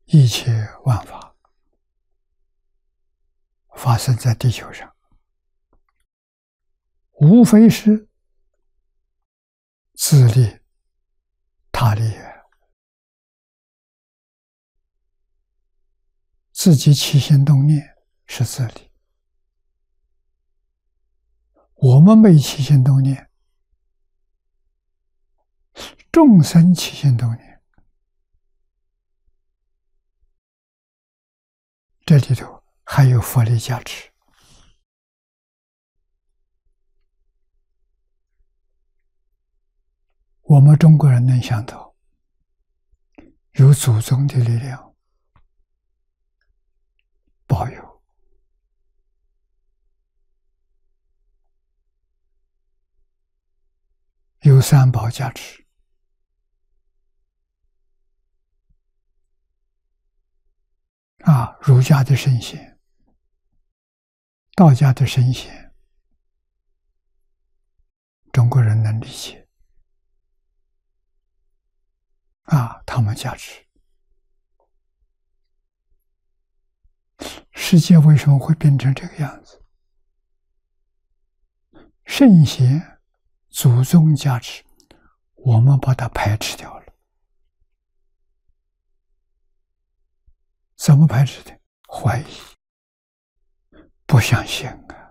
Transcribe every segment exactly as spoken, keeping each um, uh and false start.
一切万法发生在地球上，无非是自利他利，自己起心动念是自利，我们没起心动念，众生起心动念，这里头还有佛力加持。我们中国人能想到，有祖宗的力量保佑，有三宝加持，啊，儒家的圣贤，道家的圣贤，中国人能理解。啊，他们加持，世界为什么会变成这个样子？圣贤、祖宗加持，我们把它排斥掉了。怎么排斥的？怀疑，不相信啊，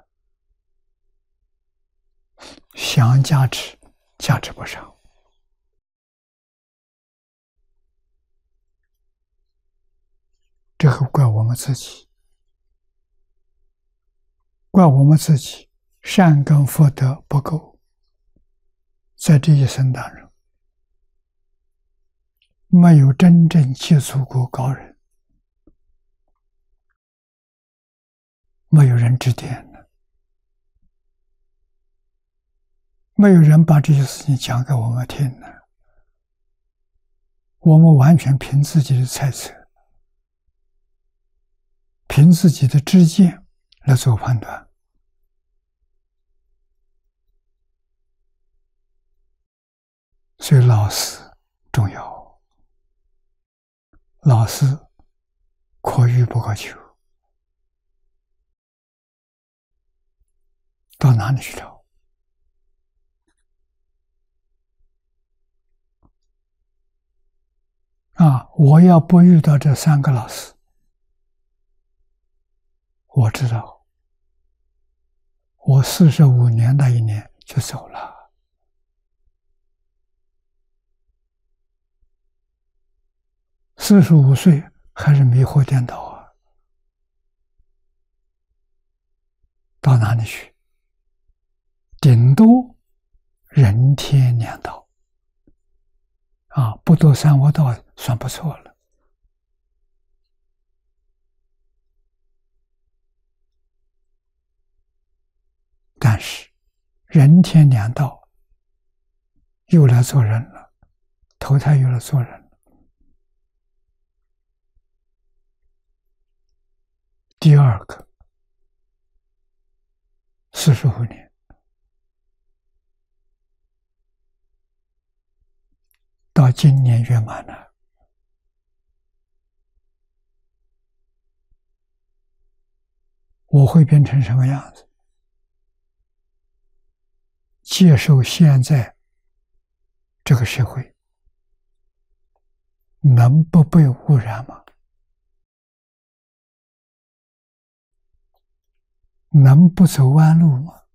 想加持，加持不上。这个怪我们自己，怪我们自己善根福德不够，在这一生当中没有真正接触过高人，没有人指点的，没有人把这些事情讲给我们听的，我们完全凭自己的猜测，凭自己的知见来做判断。所以老师重要，老师可遇不可求，到哪里去找？啊，我要不遇到这三个老师，我知道我四十五年那一年就走了。四十五岁还是迷惑颠倒啊，到哪里去？顶多人天两道啊，不堕三恶道算不错了。但是人天两道又来做人了，投胎又来做人了。第二个四十五年，到今年圆满了，我会变成什么样子？接受现在这个社会，能不被污染吗？能不走弯路吗？